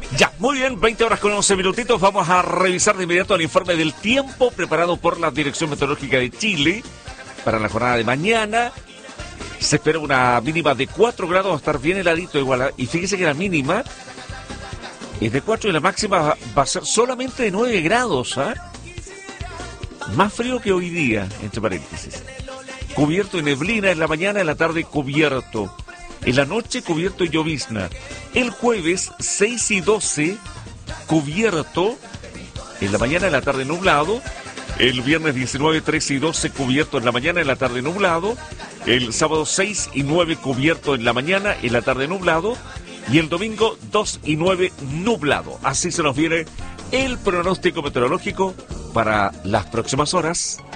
Ya, muy bien, 20 horas con 11 minutitos. Vamos a revisar de inmediato el informe del tiempo preparado por la Dirección Meteorológica de Chile para la jornada de mañana. Se espera una mínima de 4 grados, va a estar bien heladito igual. Y fíjese que la mínima es de 4 y la máxima va a ser solamente de 9 grados. Más frío que hoy día, entre paréntesis. Cubierto de neblina en la mañana, en la tarde cubierto. En la noche cubierto y llovizna. El jueves 6 y 12 cubierto. En la mañana, en la tarde nublado. El viernes 19, 13 y 12 cubierto en la mañana, en la tarde nublado. El sábado 6 y 9 cubierto en la mañana, en la tarde nublado. Y el domingo 2 y 9 nublado. Así se nos viene el pronóstico meteorológico para las próximas horas.